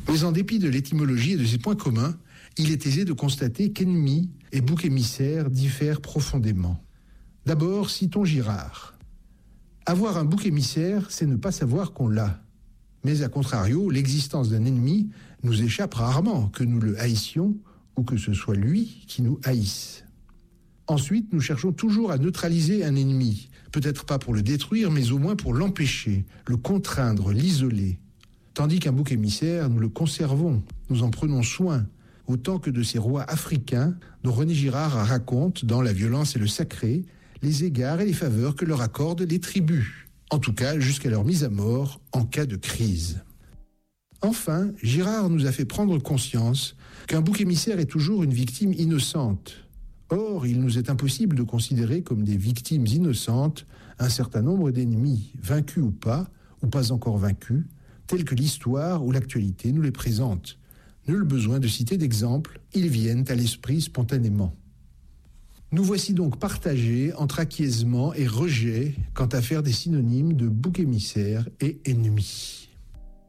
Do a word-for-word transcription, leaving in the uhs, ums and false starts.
Mais en dépit de l'étymologie et de ses points communs, il est aisé de constater qu'ennemi et bouc émissaire diffèrent profondément. D'abord, citons Girard. Avoir un bouc émissaire, c'est ne pas savoir qu'on l'a. Mais à contrario, l'existence d'un ennemi nous échappe rarement, que nous le haïssions ou que ce soit lui qui nous haïsse. Ensuite, nous cherchons toujours à neutraliser un ennemi, peut-être pas pour le détruire, mais au moins pour l'empêcher, le contraindre, l'isoler. Tandis qu'un bouc émissaire, nous le conservons, nous en prenons soin, autant que de ces rois africains dont René Girard raconte, dans La violence et le sacré, les égards et les faveurs que leur accordent les tribus, en tout cas jusqu'à leur mise à mort en cas de crise. Enfin, Girard nous a fait prendre conscience qu'un bouc émissaire est toujours une victime innocente. Or, il nous est impossible de considérer comme des victimes innocentes un certain nombre d'ennemis, vaincus ou pas, ou pas encore vaincus, tels que l'histoire ou l'actualité nous les présentent. Nul besoin de citer d'exemples, ils viennent à l'esprit spontanément. Nous voici donc partagés entre acquiescement et rejet quant à faire des synonymes de bouc émissaire et ennemi.